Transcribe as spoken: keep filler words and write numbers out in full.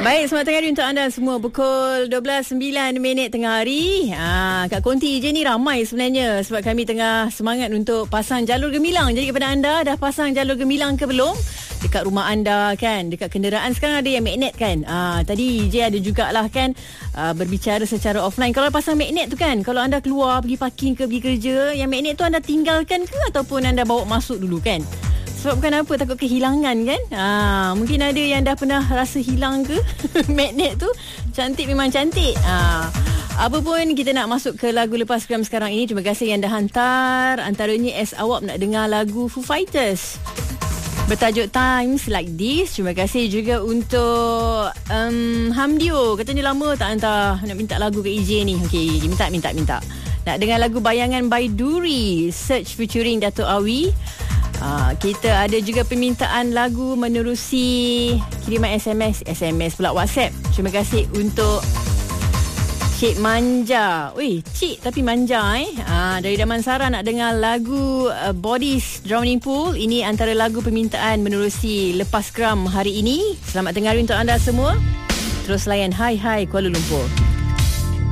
Baik, selamat tengah hari untuk anda semua. Pukul dua belas sembilan minit tengah hari. Ha, kat Konti je ni ramai sebenarnya sebab kami tengah semangat untuk pasang jalur gemilang. Jadi kepada anda, dah pasang jalur gemilang ke belum? Dekat rumah anda kan, dekat kenderaan sekarang ada yang magnet kan. Ha, tadi je ada jugalah kan uh, berbicara secara offline. Kalau pasang magnet tu kan, kalau anda keluar pergi parking ke pergi kerja, yang magnet tu anda tinggalkan ke ataupun anda bawa masuk dulu kan? Sebab bukan apa, takut kehilangan kan. ha, Mungkin ada yang dah pernah rasa hilang ke magnet tu. Cantik memang cantik. ha, Apa pun kita nak masuk ke lagu lepas geram sekarang ini. Terima kasih yang dah hantar. Antaranya as awak nak dengar lagu Foo Fighters bertajuk Times Like This. Terima kasih juga untuk um, Hamdio. Katanya lama tak hantar, nak minta lagu ke E J ni. Okey, minta minta minta nak dengar lagu Bayangan by Duri, Search featuring Dato' Awi. Ha, kita ada juga permintaan lagu menerusi kiriman S M S S M S pula WhatsApp. Terima kasih untuk Cik Manja. Weh, Cik tapi manja eh. Ha, dari Damansara nak dengar lagu uh, Bodies Drowning Pool. Ini antara lagu permintaan menerusi lepas geram hari ini. Selamat tengah hari untuk anda semua. Terus layan Hai Hai Kuala Lumpur.